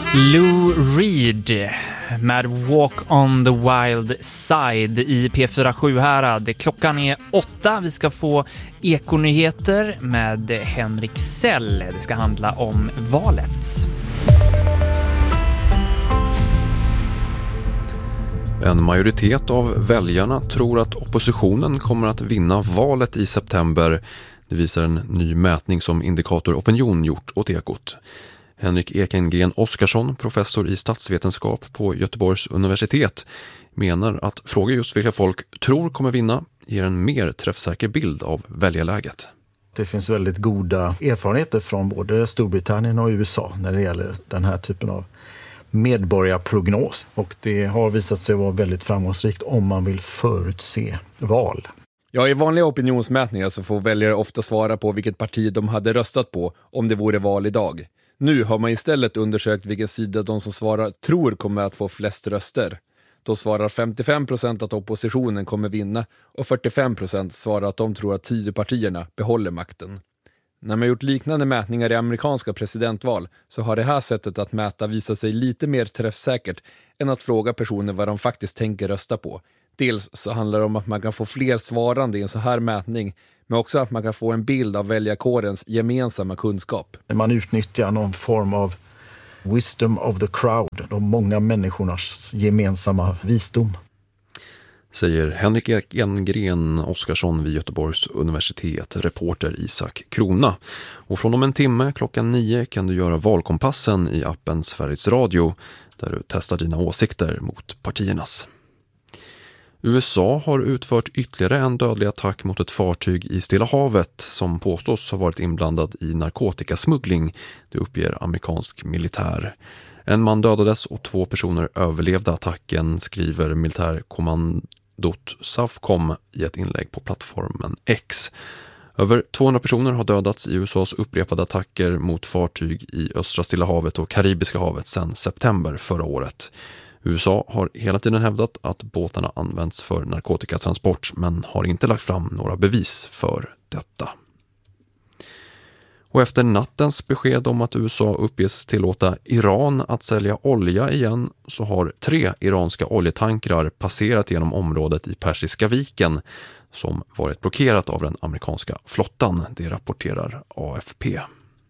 Lou Reed med Walk on the Wild Side i P47 här. Klockan är 8. Vi ska få ekonyheter med Henrik Sell. Det ska handla om valet. En majoritet av väljarna tror att oppositionen kommer att vinna valet i september. Det visar en ny mätning som Indikator Opinion gjort åt Ekot. Henrik Ekengren Oskarsson, professor i statsvetenskap på Göteborgs universitet, menar att fråga just vilka folk tror kommer vinna ger en mer träffsäker bild av väljarläget. Det finns väldigt goda erfarenheter från både Storbritannien och USA när det gäller den här typen av medborgarprognos. Och det har visat sig vara väldigt framgångsrikt om man vill förutse val. Ja, i vanliga opinionsmätningar så får väljare ofta svara på vilket parti de hade röstat på om det vore val idag. Nu har man istället undersökt vilken sida de som svarar tror kommer att få flest röster. Då svarar 55% att oppositionen kommer vinna och 45% svarar att de tror att Tidöpartierna behåller makten. När man gjort liknande mätningar i amerikanska presidentval så har det här sättet att mäta visat sig lite mer träffsäkert än att fråga personer vad de faktiskt tänker rösta på. Dels så handlar det om att man kan få fler svarande i en så här mätning, men också att man kan få en bild av väljarkårens gemensamma kunskap. Man utnyttjar någon form av wisdom of the crowd, de många människornas gemensamma visdom. Säger Henrik Ekengren Oskarsson vid Göteborgs universitet, reporter Isak Krona. Och från om en timme klockan 9 kan du göra valkompassen i appen Sveriges Radio där du testar dina åsikter mot partiernas. USA har utfört ytterligare en dödlig attack mot ett fartyg i Stilla havet som påstås ha varit inblandad i narkotikasmuggling, det uppger amerikansk militär. En man dödades och 2 personer överlevde attacken, skriver militärkommandot SAFCOM i ett inlägg på plattformen X. Över 200 personer har dödats i USAs upprepade attacker mot fartyg i östra Stilla havet och Karibiska havet sedan september förra året. USA har hela tiden hävdat att båtarna används för narkotikatransport men har inte lagt fram några bevis för detta. Och efter nattens besked om att USA uppges tillåta Iran att sälja olja igen så har 3 iranska oljetankrar passerat genom området i Persiska viken som varit blockerat av den amerikanska flottan, det rapporterar AFP.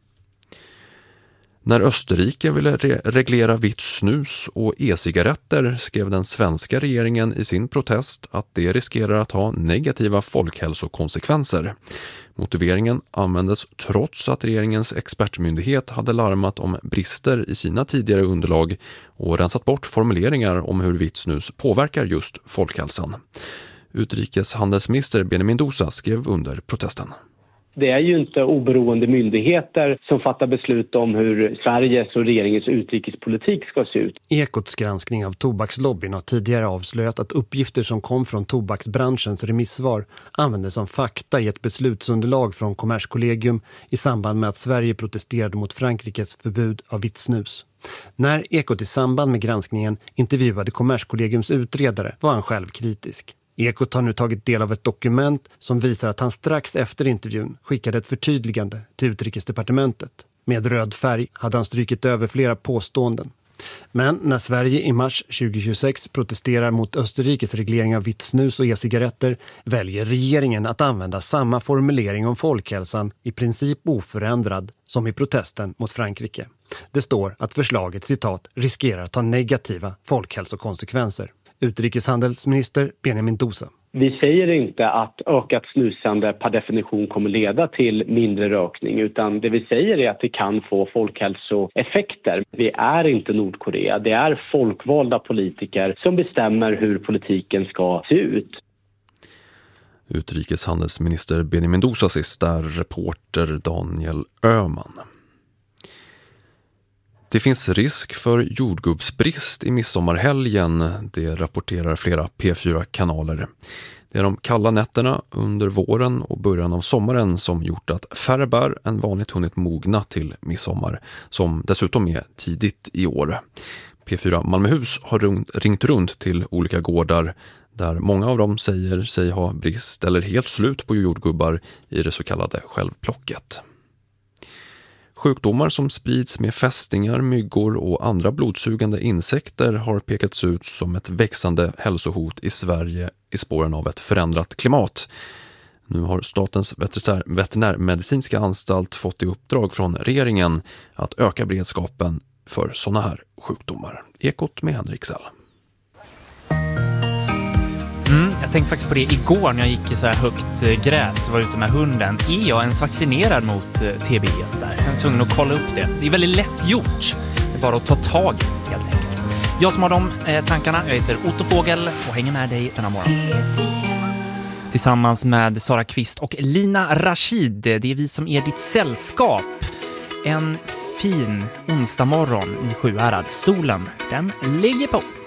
När Österrike ville reglera vitt snus och e-cigaretter skrev den svenska regeringen i sin protest att det riskerar att ha negativa folkhälsokonsekvenser. Motiveringen användes trots att regeringens expertmyndighet hade larmat om brister i sina tidigare underlag och rensat bort formuleringar om hur vitt snus påverkar just folkhälsan. Utrikeshandelsminister Benjamin Dousa skrev under protesten. Det är ju inte oberoende myndigheter som fattar beslut om hur Sveriges och regeringens utrikespolitik ska se ut. Ekots granskning av tobakslobbyn har tidigare avslöjat att uppgifter som kom från tobaksbranschens remissvar användes som fakta i ett beslutsunderlag från Kommerskollegium i samband med att Sverige protesterade mot Frankrikes förbud av vitt snus. När Ekot i samband med granskningen intervjuade Kommerskollegiums utredare var han själv kritisk. Ekot har nu tagit del av ett dokument som visar att han strax efter intervjun skickade ett förtydligande till Utrikesdepartementet. Med röd färg hade han strykit över flera påståenden. Men när Sverige i mars 2026 protesterar mot Österrikes reglering av vitt snus och e-cigaretter väljer regeringen att använda samma formulering om folkhälsan i princip oförändrad som i protesten mot Frankrike. Det står att förslaget, citat, riskerar att ha negativa folkhälsokonsekvenser. Utrikeshandelsminister Benjamin Dousa. Vi säger inte att ökat snusande per definition kommer leda till mindre rökning, utan det vi säger är att det kan få folkhälsoeffekter. Vi är inte Nordkorea, det är folkvalda politiker som bestämmer hur politiken ska se ut. Utrikeshandelsminister Benjamin Dousa sist där, reporter Daniel Öhman. Det finns risk för jordgubbsbrist i midsommarhelgen, det rapporterar flera P4-kanaler. Det är de kalla nätterna under våren och början av sommaren som gjort att färre bär än vanligt hunnit mogna till midsommar, som dessutom är tidigt i år. P4 Malmöhus har ringt runt till olika gårdar där många av dem säger sig ha brist eller helt slut på jordgubbar i det så kallade självplocket. Sjukdomar som sprids med fästingar, myggor och andra blodsugande insekter har pekats ut som ett växande hälsohot i Sverige i spåren av ett förändrat klimat. Nu har Statens veterinärmedicinska anstalt fått i uppdrag från regeringen att öka beredskapen för sådana här sjukdomar. Ekot med Henrik Sell. Jag tänkte faktiskt på det igår när jag gick i så här högt gräs och var ute med hunden. Är jag ens vaccinerad mot TB där? Jag är tvungen att kolla upp det. Det är väldigt lätt gjort. Det är bara att ta tag i det helt enkelt. Jag som har de tankarna, jag heter Otto Fågel och hänger med dig denna morgon. Tillsammans med Sara Kvist och Lina Rashid. Det är vi som är ditt sällskap. En fin onsdag morgon i Sjuhärad. Solen, den ligger på.